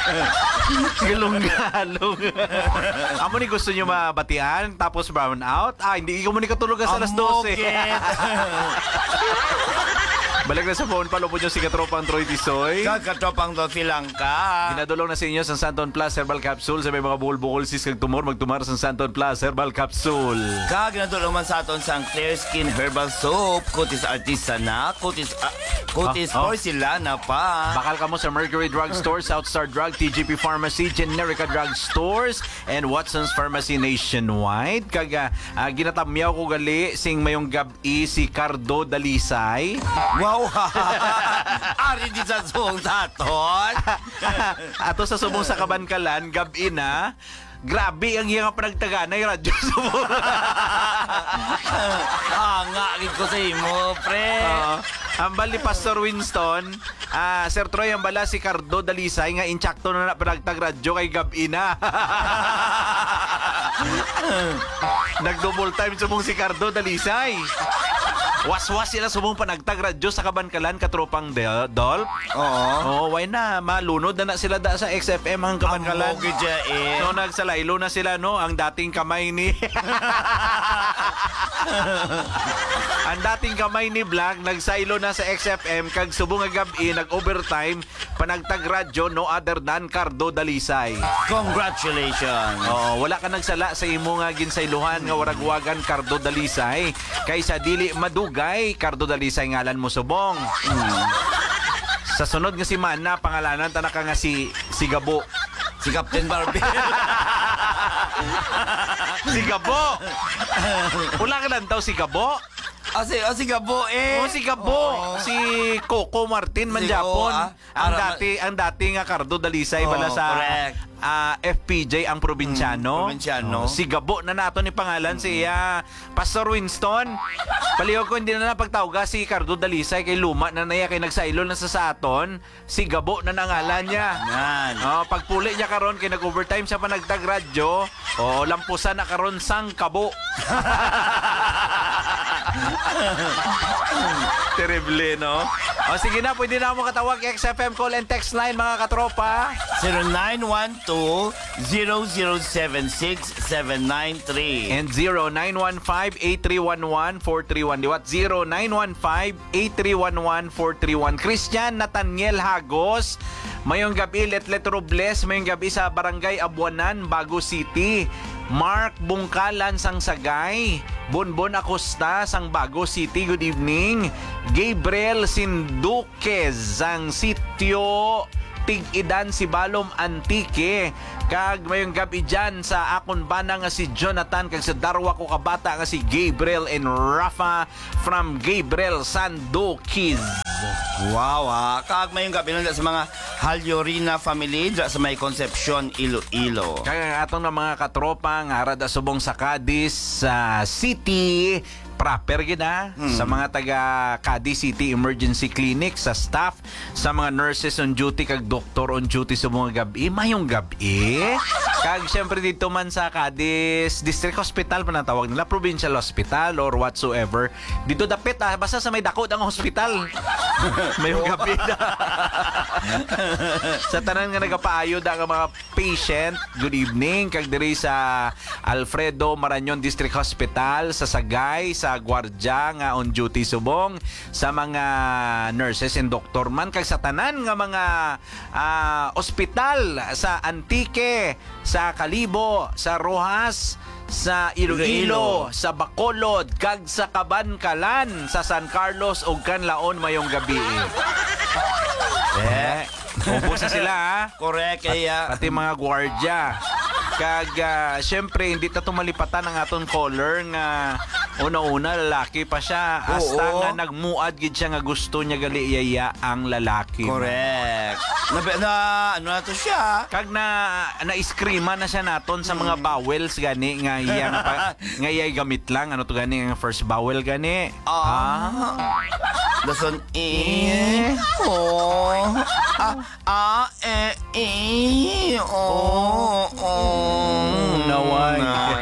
Galong-galong. Amo ni gusto nyo mabatian tapos brown out? Hindi ko mo ni katulog sa alas 12. Balik na sa phone, palupod nyo si Katropang Troy Tisoy. Katropang Dolphy lang ka. Ginadulong na sa inyo sa Santon Plus Herbal Capsule. Sa may mga bukol-bukol sis kag tumor, magtumar sa Santon Plus Herbal Capsule. Ginadulong man sa aton sa Clear Skin Herbal Soap. Kutis artisana, kutis porcelana pa. Bakal ka mo sa Mercury Drug Store, Southstar Drug, TGP Pharmacy, Generica Drug Stores, and Watson's Pharmacy nationwide. Kaga ginatamyaw ko gali sing mayong gabi si Cardo Dalisay. Wow! Ari di sa subong sa aton. Ato sa subong sa Kabankalan, gabi na. Grabe ang iyang panagtaganay radyo subong. Ngakit ko sa imo, pre. Ang bali Pastor Winston, Sir Troy, ang bala si Cardo Dalisay nga inchakto na panagtag radyo kay gabi na. Nag-double time subong si Cardo Dalisay. Was-was sila subong panagtag radyo sa Kabankalan, Katropang Dolp. Oo. Why na? Malunod na sila da sa XFM ang Kabankalan. So nagsalaylo na sila, no? Ang dating kamay ni... ang dating kamay ni Black, nagsaylo na sa XFM, kag subong nga gabi, nag-overtime, panagtag radyo, no other than Cardo Dalisay. Congratulations! Oo, wala ka nagsala sa imo nga ginsayluhan nga waragwagan Cardo Dalisay. Kaysa dili madugay, Cardo Dalisay ngalan mo subong. Sa sunod nga si Mana, pangalanan tanaka nga si Gabo. Si Captain Barbie. Si Gabo. Wala ka lang daw si Gabo. Si Gabo eh. Si Gabo. Si Coco Martin man Japon. Ang dati nga Cardo Dalisay bala sa FPJ ang probinsyano. Si Gabo na nato ni pangalan si Pastor Winston. Paliw ko hindi na napagtawga si Cardo Dalisay kay luma na naya kay nagsaylo na sa aton. Si Gabo na nangalan niya. Pagpuli niya karon kay nag-overtime sa panagtag radyo. Lampusan na karon sang Kabo. Terrible, no? Sige na, pwede na mo katawag XFM call and text line, mga katropa. 0912-0076-793 and 0915-8311-431. Diwat 0915-8311-431. Christian Nathaniel Hagos, mayong gabi, Letlet Robles, mayong gabi sa Barangay Abuanan, Bago City. Mark Bungkalan sang Sagay, Bonbon Acosta sang Bago City, good evening. Gabriel Sinduquez sang Sitio Tig-Idan si Balom Antique. Kag mayong gabi dyan sa akon bana nga si Jonathan, kag sa darwa ko kabata nga si Gabriel and Rafa from Gabriel Sanduquiz. Wow, kag mayong gabi lang sa mga Halyorina family sa may Concepcion, Iloilo. Kag ang atong na mga katropa nga arada subong sa Cadiz City proper gina sa mga taga Cadiz City Emergency Clinic, sa staff, sa mga nurses on duty kag doktor on duty sa mga gabi, mayong gabi. Kag syempre dito man sa Cadiz District Hospital pa natawag nila, Provincial Hospital or whatsoever. Dito dapit basta sa may dakod ang hospital. Mayong gabi na. Sa tanan nga nagapaayod ang mga patient, good evening. Kag diri sa Alfredo Marañon District Hospital, sa Sagay, sa Guardia nga on duty subong, sa mga nurses and doctor man, kag sa tanan nga mga ospital sa Antique, sa Kalibo, sa Rojas, sa Iloilo, sa Bacolod, kag sa Kabankalan, sa San Carlos ug Canlaon mayong gabi. Ubos na sila Correct, pati mga gwardiya. Kag syempre hindi ta tumalipatan ang aton caller nga una-una lalaki pa siya. Hasta nga nagmuad gid siya nga gusto niya gali iyaya ang lalaki. Correct. Ano na to siya? Kag na-screama na siya naton sa mga vowels gani nga iya nga iya gamit lang ano to gani ang first vowel gani. Dason naway.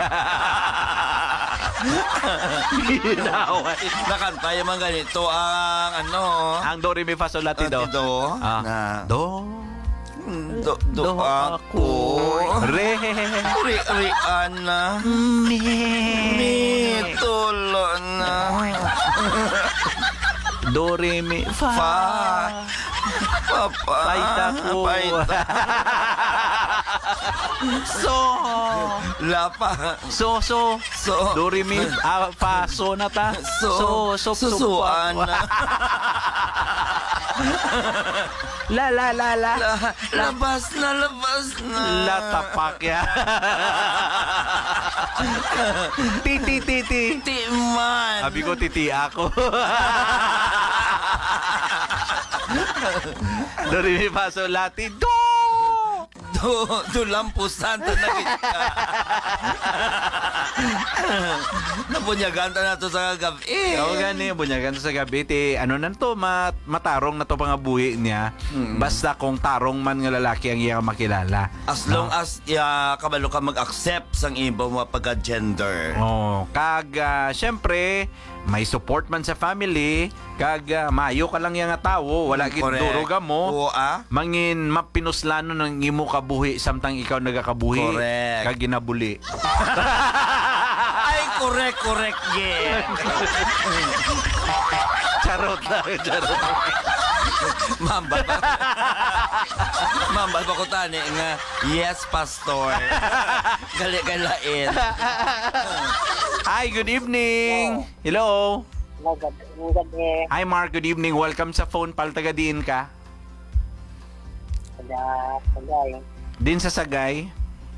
Nakanta yung mga ganito ang ang do re mi fa sol la ti do. Do. Do. Do ako. Re. Riana. Mi. Tulo na. Do, re, mi, fa. Papa. Paita ko. Paita. So. Lapa. So. So. Do, re, mi, fa, so na ta. Susuan na. La. Labas na. La tapak ya. Titi. Timan. Sabi ko, titi ako. Do, re, mi, fa, so, la, ti, do. Do lampusan ta na kita. Napunyagan ta na to sa gabi. Oo gani, bunyagan to sa gabi. Ano na to, matarong na to pang buhi niya. Basta kung tarong man nga lalaki ang iya makilala. As long as kabalo ka mag-accept sang ibang mga pagka-gender. Oh, syempre, may support man sa family. Maayo ka lang yung nga tawo. Wala duruga mo. Oo, Mangin mapinuslano ng imo kabuhi samtang ikaw nagakabuhi. Correct. Kag ginabuli. Ay, correct, yeah. Charot lang. Mambal ba ko tani nga, yes, pastor. Gali-galain. Hi, good evening. Hello. Gabi. Hi Mark, good evening. Welcome sa phone pal, taga diin ka. Sagay. Din sa Sagay.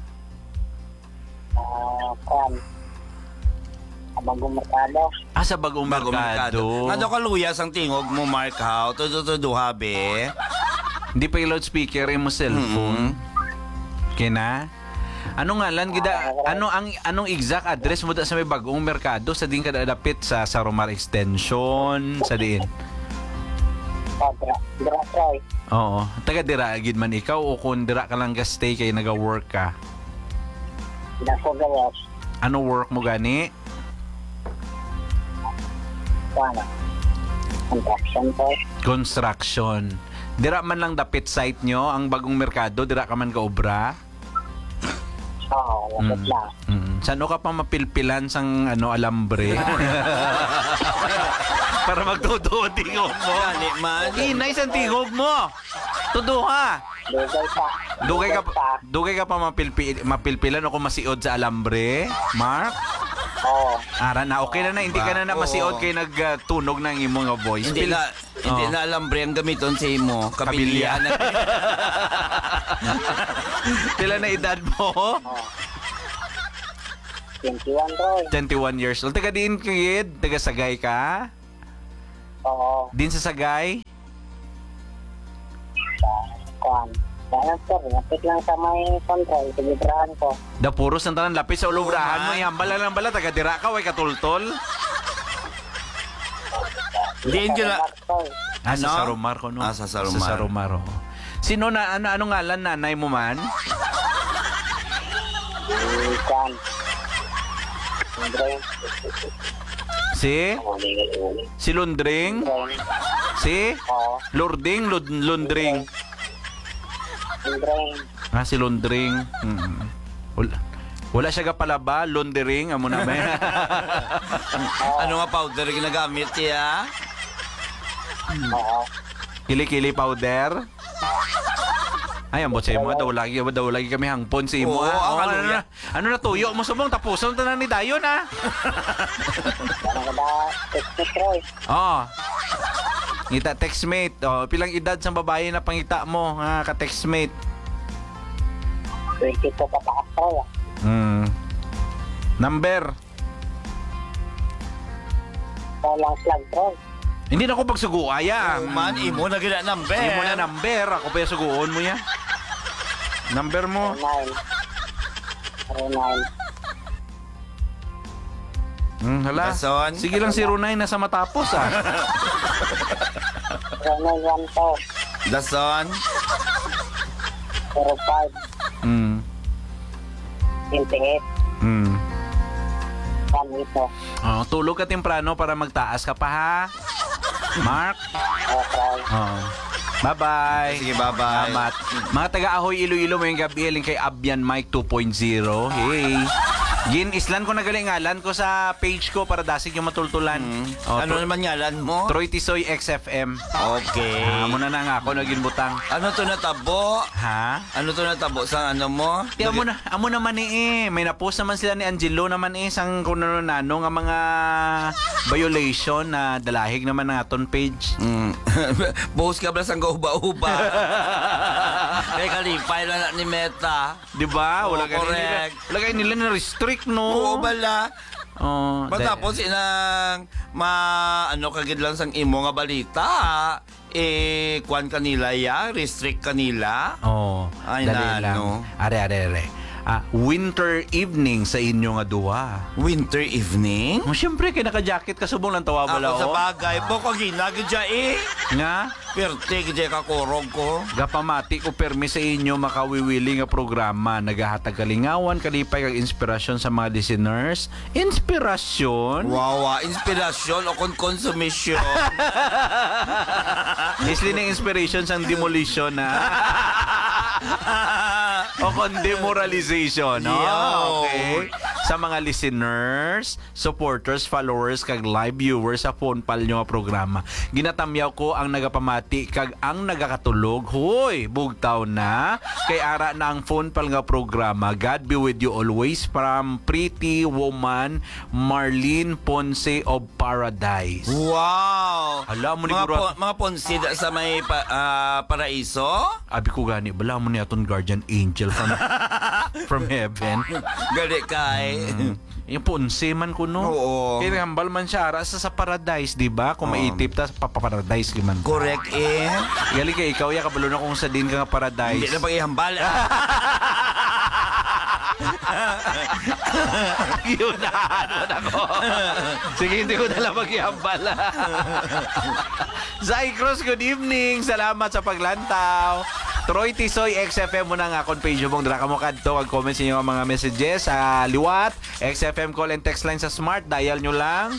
Kwan. Bagong Mercado. Sa Bagong Mercado. Ano ka luyas ang tingog mo, Mark, how? Tuduha, be. Hindi pa yung loudspeaker yung mo cellphone. Kina? Ano nga lan gida? Anong exact address mo sa may Bagong Mercado sa din kada dapit sa Saromar Extension sa diin? Dira Troy. Oo. Taga dira gid man ikaw o kung dira ka lang stay kay naga-work ka. Nasa gawas. Ano work mo gani? Kwan. Construction po. Construction. Dira man lang dapit site nyo ang Bagong Merkado, dira ka man ka obra. Oo, lapit lang. Saan ka pa mapilpilan sang alambre? Para magtudo ang tingog mo. Gani man. Inay sa tingog mo. Tudo ha. Dugay ka pa mapilpilan o kung masiod sa alambre, Mark? Oo. Ara na, okay na. Hindi ka na masiod kay nagtunog ng imong nga voice. Hindi na alambre ang gamiton sa imo. Kabilya na. Pila na edad mo? 21 Troy. 21 years old. Taga din kid? Taga Sagay ka? Oo. Din sa Sagay? Kwan. Kaya sir, lapit lang sa may control. Pilibrahan ko. Da puros ng tanan lapis sa ulubrahan mo. Yambala lang bala. Taga dira ka. Way katultol. Diin ka na. Sa Saromar ko no? Sa Saromar. Sa Saromar. Oh. Sino na, ano ngalan nanay mo man? Kwan. Andre. Si Lundring? Si? Oo. Lundring? Lundring? Andre. Si Lundring. Wala siya kapalaba? Lundring? Amo na ba? Ano nga powder ginagamit siya? Oo. Kili-kili powder? Ay, ambot sa imo. Daw lagi kami hangpon sa imo. Oo, ang ano na tuyo mo sumong tapuson tanan ni Dayon Parang kada text Troy. Ngita textmate. Pilang edad sa babae na pangita mo, ka-textmate? 22 pa pa Troy. Number? Lang flag Troy. Hindi na ako pagsuguaya. Man, imo na gina number. Imo na number. Ako pa yung suguon mo yan. Number mo? 09. Hala. Dason. Sige lang 09 na sa matapos 09 to. Dason. 05. 28. Kami ito. Tulog ka temprano para magtaas ka pa ha. Mark? Okay. Bye-bye. Sige, bye-bye. Salamat. Mga taga-Ahoy, Iloilo, mayong gabi, aling kay Abyan Mike 2.0. Hey. Gin, islan ko nagalingalan ko sa page ko para dasig yung matultulan. Oh, Ano naman ngalan mo? Troy Tisoy XFM. Okay. Muna na nga ako naging butang. Ano to natabo? Ha? Ano to natabo sa ano mo? Di, amo naman may na-post naman sila ni Angelo naman sang kung ano nga mga violation na dalahig naman ng aton page. Post ka ba sa uba-uba? Kaya kalipay lang na ni Meta. Di ba? Oo, Wala correct. Wala kayo nila na restrict, no? Oo, bala. Oh, Matapos inang ano kagid lang sang imo nga balita, kwan kanila restrict kanila. Oh, Ay, dali lang. no. Are. Winter evening sa inyo nga duwa. Winter evening? Mo syempre kay naka-jacket ka subong lang tawa bala Ako sa bagay, boko ginagid dya Nga Perte gid ka kurog ko. gapamati ko permi sa inyo makawiwili nga programa nagahatag kalingawan kalipay kag inspirasyon sa mga listeners. Inspirasyon? Wawa, inspirasyon o konsumisyon. Isli ng inspiration sang demolition na. O kon demoralization. No? Yo. Okay. Sa mga listeners, supporters, followers, kag live viewers sa phone pal nyo nga programa. Ginatamyaw ko ang nagapamati kag ang nagakatulog. Hoy, bugtaw na. Kay ara na ang phone pal nga programa. God be with you always from Pretty Woman Marlene Ponce of Paradise. Wow! Hala mo ni mga, Guru- mga ponsid sa may paraiso? Abi ko gani, bala mo ni aton guardian angel from heaven. Gali kay. Yung punse man ko no. Oo. Kaya hambal man siya ara sa paradise, di ba? Kung maitip ta paparadise liman. Correct Gali kay ikaw ya kabalo na kung sa din ka nga paradise. Hindi na pag-ihambal. Yun na ako. Sige, hindi ko na lang mag-ihambal. Zai Cruz, good evening. Salamat sa paglantaw. Troy Tisoy, XFM mo na nga akong page mong dra ka mo kadto kag-comment sa inyo ang mga messages sa liwat. XFM call and text line sa smart. Dial nyo lang.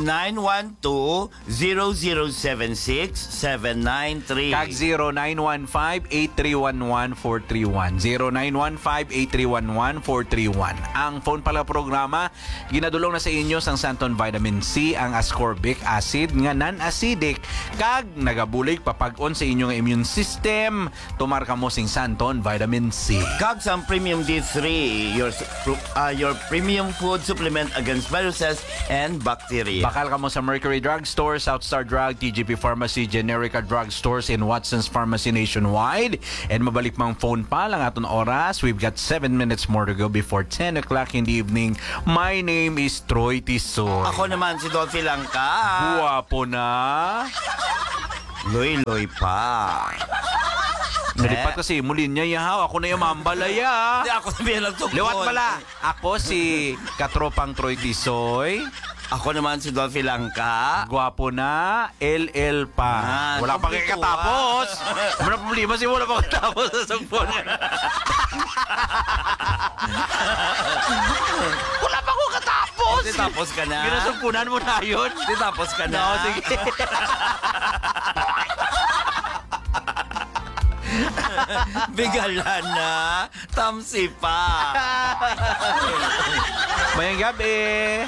0912-0076-793. Kag 0915-8311-431. 0915-8311-431. Ang phone pala programa, ginadulong na sa inyo sang Santon Vitamin C, ang ascorbic acid nga non-acidic. Kag nagabulig papag-on sa inyong immune system. Tumar ka mo sing Santon Vitamin C. Kag sa Premium D3, your premium food supplement against viruses and bacteria. Bakal ka mo sa Mercury Drugstore, Southstar Drug, TGP Pharmacy, Generica Drugstores, and Watson's Pharmacy nationwide. And mabalik mang phone pa lang aton oras. We've got 7 minutes more to go before 10 o'clock in the evening. My name is Troy Tisoy. Ako naman si Dolphy Langka. Guwapo na. Loy-loy pa. Nalipat kasi muli niya yahaw. Ako na yung mambalaya. Hindi ako sabihin lang tungkol. Liwat pala. Ako si katropang Troy Tisoy. Ako naman si Dolphy Langka. Guwapo na. LL pa. Wala pa kayo katapos. Wala problema si wala pa katapos sa sampon. Wala pa ko katapos. Di tapos ka na. Ginasumpunan mo na yun. Di tapos ka na. No, sige. Bigala na. Tamsi pa. Mayang gabi.